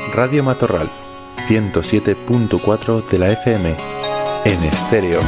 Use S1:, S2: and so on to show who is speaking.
S1: Radio Matorral, 107.4 de la FM, en estéreo.